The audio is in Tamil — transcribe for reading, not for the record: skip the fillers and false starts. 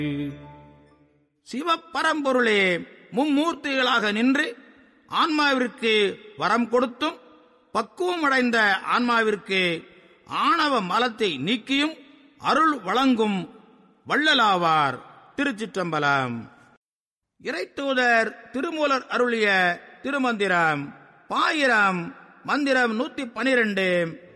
சிவபரம்பொருளே மும்மூர்த்திகளாக நின்று ஆன்மாவிற்கு வரம் கொடுத்தும் பக்குவமடைந்த ஆன்மாவிற்கு ஆணவ மலத்தை நீக்கியும் அருள் வழங்கும் வள்ளலாவார். திருச்சிற்றம்பலம். இறைத்தூதர் திருமூலர் அருளிய திருமந்திரம் பாயிரம் மந்திரம் 112